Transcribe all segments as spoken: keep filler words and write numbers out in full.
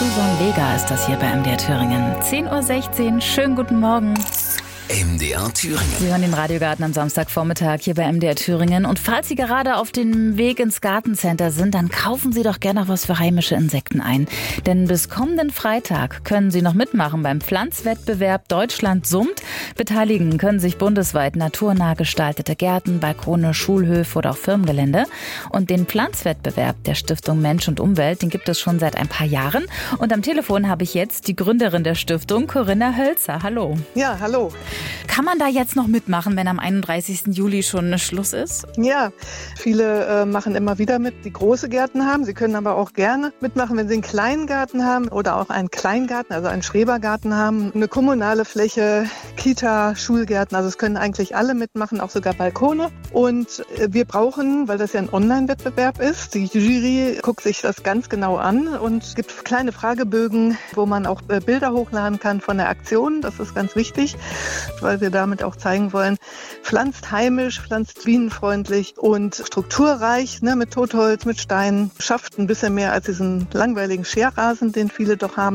Susan Lega ist das hier bei M D R Thüringen. zehn Uhr sechzehn, schönen guten Morgen. M D R Thüringen. Sie hören den Radiogarten am Samstagvormittag hier bei M D R Thüringen. Und falls Sie gerade auf dem Weg ins Gartencenter sind, dann kaufen Sie doch gerne noch was für heimische Insekten ein. Denn bis kommenden Freitag können Sie noch mitmachen beim Pflanzwettbewerb Deutschland summt. Beteiligen können sich bundesweit naturnah gestaltete Gärten, Balkone, Schulhöfe oder auch Firmengelände. Und den Pflanzwettbewerb der Stiftung Mensch und Umwelt, den gibt es schon seit ein paar Jahren. Und am Telefon habe ich jetzt die Gründerin der Stiftung, Corinna Hölzer. Hallo. Ja, hallo. Kann man da jetzt noch mitmachen, wenn am einunddreißigsten Juli schon Schluss ist? Ja, viele äh, machen immer wieder mit, die große Gärten haben. Sie können aber auch gerne mitmachen, wenn sie einen kleinen Garten haben oder auch einen Kleingarten, also einen Schrebergarten haben, eine kommunale Fläche, Kita, Schulgärten. Also es können eigentlich alle mitmachen, auch sogar Balkone. Und äh, wir brauchen, weil das ja ein Online-Wettbewerb ist, die Jury guckt sich das ganz genau an und gibt kleine Fragebögen, wo man auch äh, Bilder hochladen kann von der Aktion. Das ist ganz wichtig, weil wir damit auch zeigen wollen, pflanzt heimisch, pflanzt bienenfreundlich und strukturreich, ne, mit Totholz, mit Steinen, schafft ein bisschen mehr als diesen langweiligen Scherrasen, den viele doch haben,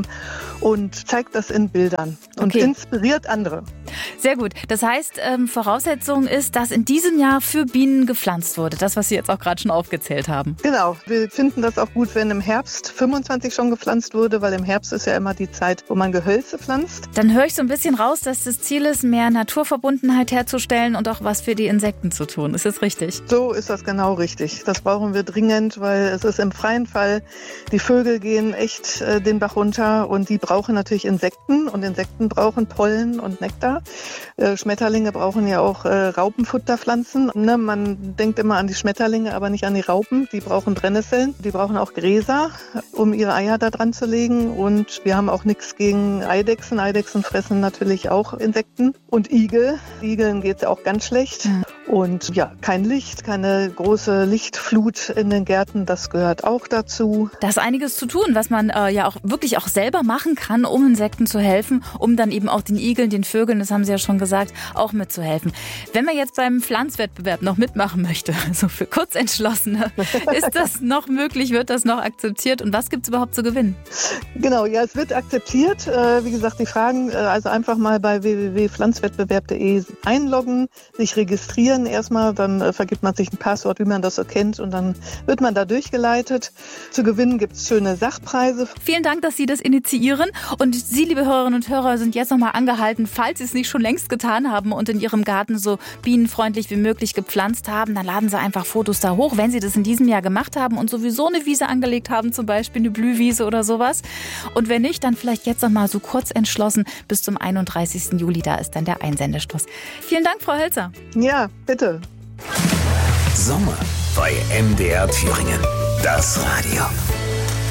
und zeigt das in Bildern und okay. inspiriert andere. Sehr gut. Das heißt, ähm, Voraussetzung ist, dass in diesem Jahr für Bienen gepflanzt wurde. Das, was Sie jetzt auch gerade schon aufgezählt haben. Genau. Wir finden das auch gut, wenn im Herbst fünfundzwanzig schon gepflanzt wurde, weil im Herbst ist ja immer die Zeit, wo man Gehölze pflanzt. Dann höre ich so ein bisschen raus, dass das Ziel ist, mehr Naturverbundenheit herzustellen und auch was für die Insekten zu tun. Ist das richtig? So ist das genau richtig. Das brauchen wir dringend, weil es ist im freien Fall, die Vögel gehen echt äh, den Bach runter und die brauchen natürlich Insekten und Insekten brauchen Pollen und Nektar. Äh, Schmetterlinge brauchen ja auch äh, Raupenfutterpflanzen. Ne? Man denkt immer an die Schmetterlinge, aber nicht an die Raupen. Die brauchen Brennnesseln. Die brauchen auch Gräser, um ihre Eier da dran zu legen. Und wir haben auch nichts gegen Eidechsen. Eidechsen fressen natürlich auch Insekten. Und Igel. Igeln geht es auch ganz schlecht. Mhm. Und ja, kein Licht, keine große Lichtflut in den Gärten, das gehört auch dazu. Da ist einiges zu tun, was man äh, ja auch wirklich auch selber machen kann, um Insekten zu helfen, um dann eben auch den Igeln, den Vögeln, das haben Sie ja schon gesagt, auch mitzuhelfen. Wenn man jetzt beim Pflanzwettbewerb noch mitmachen möchte, also für Kurzentschlossene, ist das noch möglich, wird das noch akzeptiert und was gibt es überhaupt zu gewinnen? Genau, ja, es wird akzeptiert. Äh, wie gesagt, die Fragen, äh, also einfach mal bei w w w punkt pflanzwettbewerb punkt de einloggen, sich registrieren erstmal, dann äh, vergibt man sich ein Passwort, wie man das so kennt und dann wird man da durchgeleitet. Zu gewinnen gibt es schöne Sachpreise. Vielen Dank, dass Sie das initiieren und Sie, liebe Hörerinnen und Hörer, sind jetzt nochmal angehalten, falls Sie es nicht schon längst getan haben und in Ihrem Garten so bienenfreundlich wie möglich gepflanzt haben, dann laden Sie einfach Fotos da hoch, wenn Sie das in diesem Jahr gemacht haben und sowieso eine Wiese angelegt haben, zum Beispiel eine Blühwiese oder sowas. Und wenn nicht, dann vielleicht jetzt nochmal so kurz entschlossen bis zum einunddreißigsten Juli, da ist dann der Einsendeschluss. Vielen Dank, Frau Hölzer. Ja, bitte. Sommer bei M D R Thüringen. Das Radio.